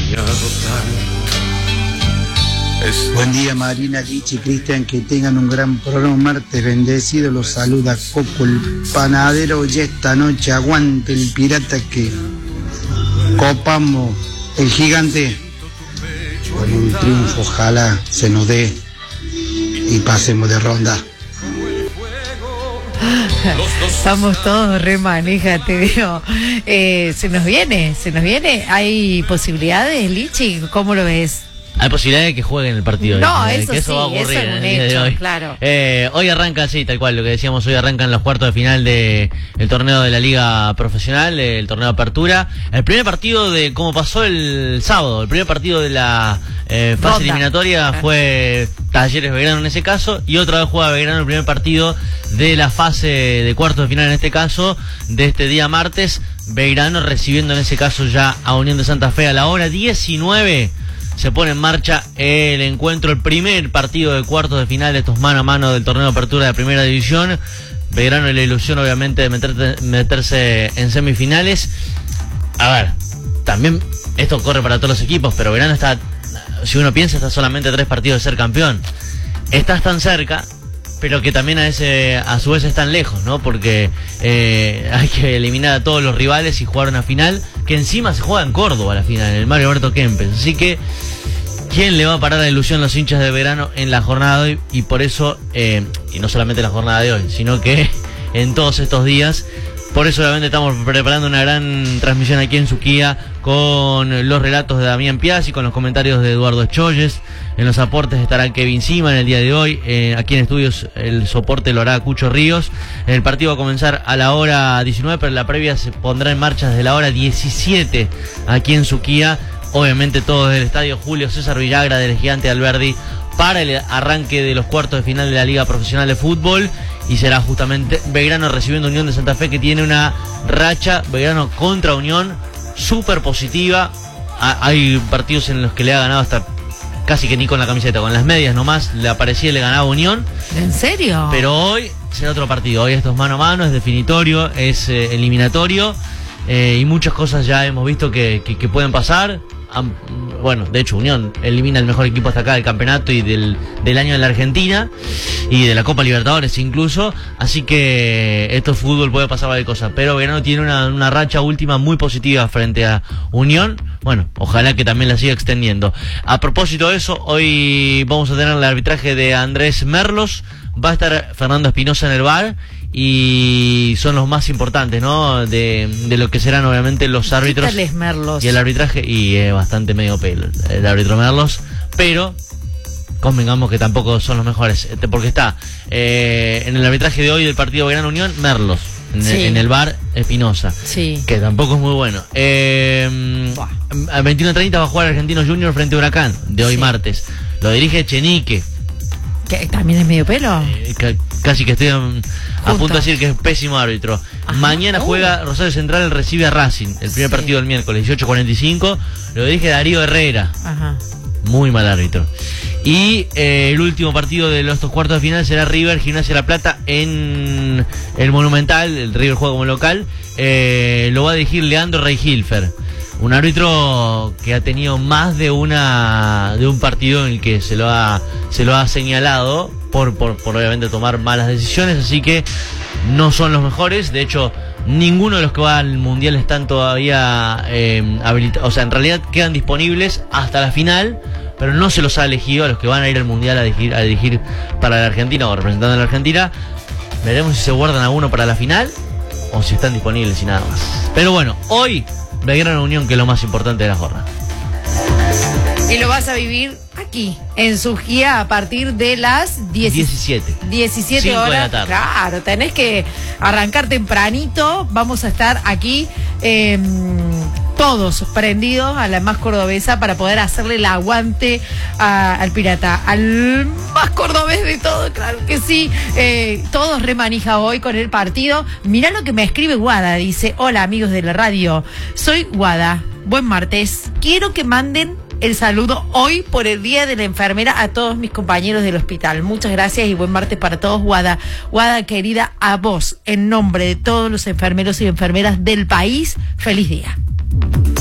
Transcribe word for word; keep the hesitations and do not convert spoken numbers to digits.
Buen día, Marina, Lichi, Cristian, que tengan un gran programa, martes bendecido. Los saluda Coco el panadero. Y esta noche aguante el pirata que copamos el gigante con un triunfo, ojalá se nos dé y pasemos de ronda. Estamos todos re manija, te digo. Eh, se nos viene, se nos viene. ¿Hay posibilidades, Lichi? ¿Cómo lo ves? Hay posibilidad de que jueguen el partido. No, de, eso que eso sí, va a ocurrir eso es un en el día hecho, de hoy. claro. Eh, hoy arranca, sí, tal cual, lo que decíamos, hoy arrancan los cuartos de final del de torneo de la Liga Profesional, el torneo de apertura. El primer partido de, como pasó el sábado, el primer partido de la eh, fase Ronda. eliminatoria fue Talleres Belgrano en ese caso, y otra vez juega Belgrano el primer partido de la fase de cuartos de final en este caso, de este día martes. Belgrano recibiendo en ese caso ya a Unión de Santa Fe a la hora diecinueve. Se pone en marcha el encuentro, el primer partido de cuartos de final de estos mano a mano del torneo de apertura de Primera División. Belgrano y la ilusión obviamente de meterte, meterse en semifinales. A ver, también esto corre para todos los equipos, pero Belgrano está, si uno piensa, está solamente a tres partidos de ser campeón. Estás tan cerca, pero que también a ese a su vez están lejos, ¿no? Porque eh, hay que eliminar a todos los rivales y jugar una final, que encima se juega en Córdoba la final, en el Mario Alberto Kempes. Así que, ¿quién le va a parar la ilusión a los hinchas de Belgrano en la jornada de hoy? Y por eso, eh, y no solamente en la jornada de hoy, sino que en todos estos días. Por eso obviamente estamos preparando una gran transmisión aquí en Suquía con los relatos de Damián Piazzi, con los comentarios de Eduardo Cholles. En los aportes estará Kevin Sima en el día de hoy. Eh, aquí en estudios el soporte lo hará Cucho Ríos. El partido va a comenzar a la hora diecinueve, pero la previa se pondrá en marcha desde la hora diecisiete aquí en Suquía. Obviamente todo desde el estadio Julio César Villagra del Gigante Alberdi para el arranque de los cuartos de final de la Liga Profesional de Fútbol. Y será justamente Belgrano recibiendo Unión de Santa Fe, que tiene una racha, Belgrano contra Unión, súper positiva. Ha, hay partidos en los que le ha ganado hasta casi que ni con la camiseta, con las medias nomás le aparecía y le ganaba Unión. ¿En serio? Pero hoy será otro partido, hoy esto es mano a mano, es definitorio, es eh, eliminatorio, eh, y muchas cosas ya hemos visto que, que, que pueden pasar. Um, bueno, de hecho Unión elimina el mejor equipo hasta acá del campeonato y del, del año en la Argentina y de la Copa Libertadores incluso, así que esto es fútbol, puede pasar varias cosas, pero Belgrano tiene una, una racha última muy positiva frente a Unión. Bueno, ojalá que también la siga extendiendo. A propósito de eso, hoy vamos a tener el arbitraje de Andrés Merlos, va a estar Fernando Espinosa en el V A R y son los más importantes, ¿no? De, de lo que serán obviamente los árbitros. ¿Qué tal es Merlos? Y el arbitraje, y es eh, bastante medio pelo el árbitro Merlos, pero convengamos que tampoco son los mejores, porque está eh, en el arbitraje de hoy del partido Belgrano Unión, Merlos. En, sí. en el V A R Espinosa, sí, que tampoco es muy bueno. Eh, a veintiuno treinta va a jugar Argentinos Junior frente a Huracán, de hoy sí. martes. Lo dirige Chenique. ¿Que también es medio pelo? Eh, ca casi que estoy a, a punto de decir que es pésimo árbitro. Ajá. Mañana uh. juega Rosario Central, recibe a Racing, el primer sí. partido del miércoles, dieciocho cuarenta y cinco. Lo dirige Darío Herrera. Ajá. Muy mal árbitro. Y eh, el último partido de los estos cuartos de final será River Gimnasia La Plata en el Monumental. El River juega como local. Eh, lo va a dirigir Leandro Reihilfer, un árbitro que ha tenido más de una de un partido en el que se lo ha se lo ha señalado por, por, por obviamente tomar malas decisiones, así que no son los mejores. De hecho, ninguno de los que va al Mundial están todavía eh, habilitados, o sea, en realidad quedan disponibles hasta la final, pero no se los ha elegido a los que van a ir al Mundial a dirigir, a dirigir para la Argentina o representando a la Argentina. Veremos si se guardan alguno para la final o si están disponibles y nada más. Pero bueno, hoy Belgrano Unión, que es lo más importante de la jornada. Y lo vas a vivir aquí, en Suquía, a partir de las diecisiete. diecisiete horas. De la tarde. Claro, tenés que arrancar tempranito. Vamos a estar aquí eh, todos prendidos a la más cordobesa para poder hacerle el aguante a, al pirata, al más cordobés de todo, claro que sí. Eh, todos remanija hoy con el partido. Mirá lo que me escribe Guada, dice: hola amigos de la radio, soy Guada, buen martes, quiero que manden el saludo hoy por el Día de la Enfermera a todos mis compañeros del hospital. Muchas gracias y buen martes para todos, Guada. Guada, querida, a vos, en nombre de todos los enfermeros y enfermeras del país, feliz día.